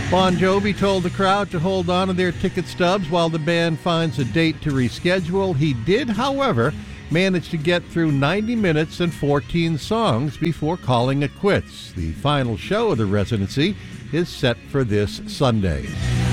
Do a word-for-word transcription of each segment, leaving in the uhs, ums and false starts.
Bon Jovi told the crowd to hold on to their ticket stubs while the band finds a date to reschedule. He did, however, manage to get through ninety minutes and fourteen songs before calling it quits. The final show of the residency is set for this Sunday.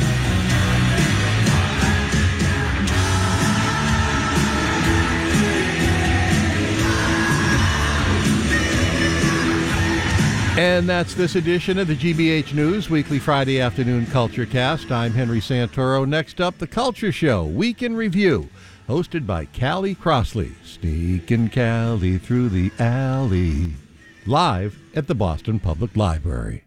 And that's this edition of the G B H News Weekly Friday Afternoon Culture Cast. I'm Henry Santoro. Next up, The Culture Show, Week in Review, hosted by Callie Crossley. Sneaking Callie through the alley. Live at the Boston Public Library.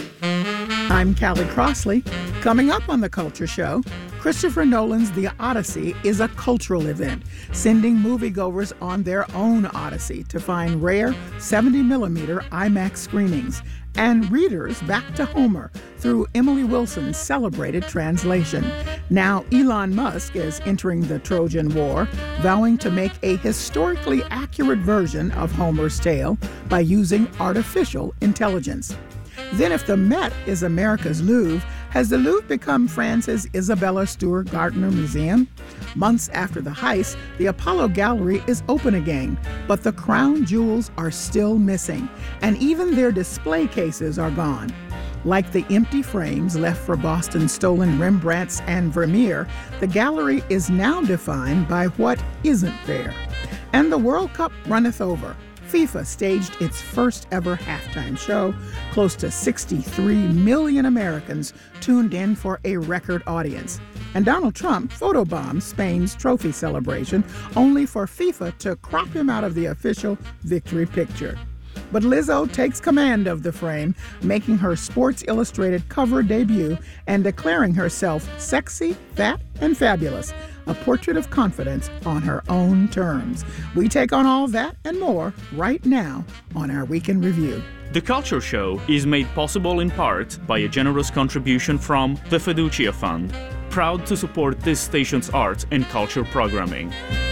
I'm Callie Crossley. Coming up on The Culture Show, Christopher Nolan's The Odyssey is a cultural event, sending moviegoers on their own odyssey to find rare seventy millimeter IMAX screenings, and readers back to Homer through Emily Wilson's celebrated translation. Now Elon Musk is entering the Trojan War, vowing to make a historically accurate version of Homer's tale by using artificial intelligence. Then if the Met is America's Louvre, has the Louvre become France's Isabella Stewart Gardner Museum? Months after the heist, the Apollo Gallery is open again, but the crown jewels are still missing, and even their display cases are gone. Like the empty frames left for Boston's stolen Rembrandts and Vermeer, the gallery is now defined by what isn't there. And the World Cup runneth over. FIFA staged its first ever halftime show. Close to sixty-three million Americans tuned in for a record audience. And Donald Trump photobombed Spain's trophy celebration, only for FIFA to crop him out of the official victory picture. But Lizzo takes command of the frame, making her Sports Illustrated cover debut and declaring herself sexy, fat, and fabulous. A portrait of confidence on her own terms. We take on all that and more right now on our Week in Review. The Culture Show is made possible in part by a generous contribution from the Fiducia Fund, proud to support this station's arts and culture programming.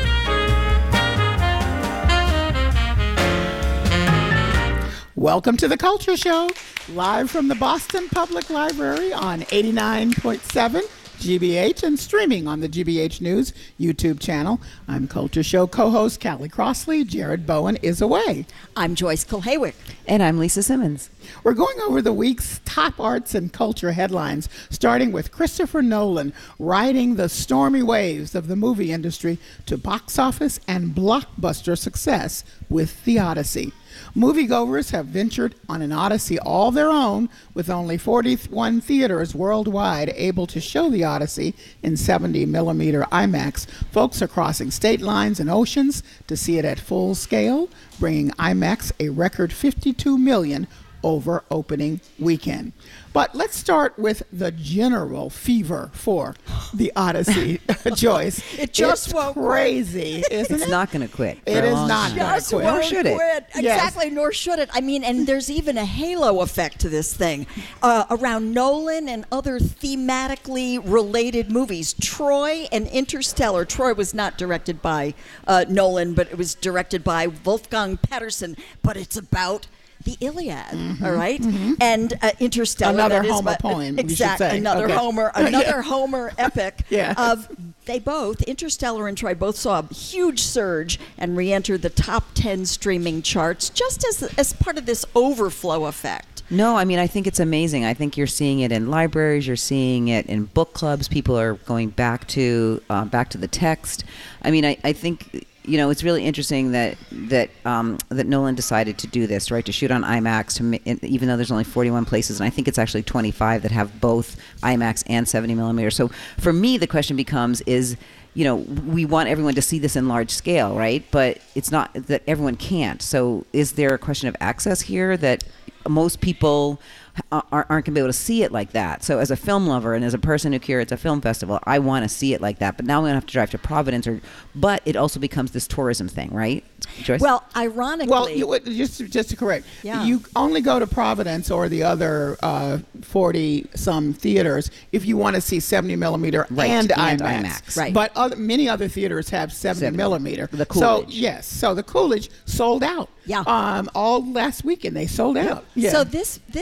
Welcome to The Culture Show, live from the Boston Public Library on eighty-nine point seven G B H and streaming on the G B H News YouTube channel. I'm Culture Show co-host Callie Crossley. Jared Bowen is away. I'm Joyce Kulhawick. And I'm Lisa Simmons. We're going over the week's top arts and culture headlines, starting with Christopher Nolan riding the stormy waves of the movie industry to box office and blockbuster success with The Odyssey. Moviegoers have ventured on an odyssey all their own, with only forty-one theaters worldwide able to show The Odyssey in seventy millimeter IMAX. Folks are crossing state lines and oceans to see it at full scale, bringing IMAX a record fifty-two million over opening weekend. But let's start with the general fever for The Odyssey. Joyce, it just it's won't crazy, quit. isn't it's it? not going to quit. It is not time. going to Just quit. won't Nor should it. quit. Yes. Exactly, nor should it. I mean, and there's even a halo effect to this thing uh, around Nolan and other thematically related movies. Troy and Interstellar. Troy was not directed by uh, Nolan, but it was directed by Wolfgang Petersen. But it's about the Iliad, mm-hmm, all right? Mm-hmm. And uh, Interstellar. Another that is Homer what, poem, Exactly. Another okay. Homer, another Homer epic yeah. of, they both, Interstellar and Troy, both saw a huge surge and re-entered the top ten streaming charts just as, as part of this overflow effect. No, I mean, I think it's amazing. I think you're seeing it in libraries. You're seeing it in book clubs. People are going back to uh, back to the text. I mean, I, I think... You know, it's really interesting that that um, that Nolan decided to do this, right? To shoot on IMAX, to ma- even though there's only forty-one places, and I think it's actually twenty-five that have both IMAX and seventy millimeter. So for me, the question becomes: is you know, we want everyone to see this in large scale, right? But it's not that everyone can't. So is there a question of access here that most people aren't going to be able to see it like that? So as a film lover and as a person who curates a film festival, I want to see it like that. But now I'm going to have to drive to Providence, or but it also becomes this tourism thing, right? Joyce? Well, ironically... Well, you, just, just to correct, yeah. you only go to Providence or the other uh, forty-some theaters if you want to see seventy millimeter right. and, and IMAX. IMAX. Right. But other, many other theaters have seventy millimeter. The So, Coolidge. yes. So the Coolidge sold out. Yeah. Um, all last weekend they sold out. Yeah. So this this may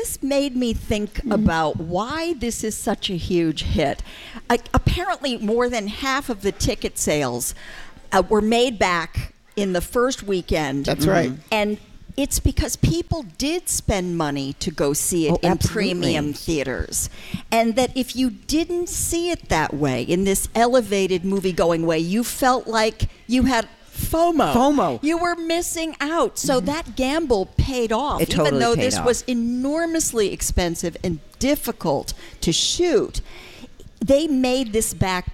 made me think mm-hmm. about why this is such a huge hit. Uh, apparently, more than half of the ticket sales uh, were made back in the first weekend. That's right. And it's because people did spend money to go see it Oh, in absolutely. premium theaters. And that if you didn't see it that way, in this elevated movie-going way, you felt like you had FOMO. FOMO. You were missing out. So mm-hmm. that gamble paid off. It totally even though paid this off. was enormously expensive and difficult to shoot. They made this back